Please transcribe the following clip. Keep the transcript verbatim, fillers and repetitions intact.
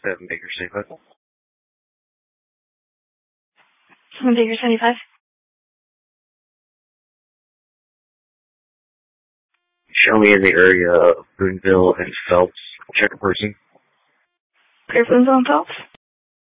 seven Baker seventy-five. seven Baker seventy-five. Show me in the area of Boonville and Phelps. Check a person. Clear Boonville and Phelps.